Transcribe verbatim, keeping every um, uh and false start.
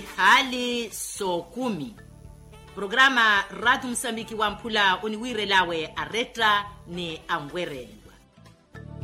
hali so kumi. Programa Radio Msambiki wa Mpula uniwire lawe areta ni angwereni.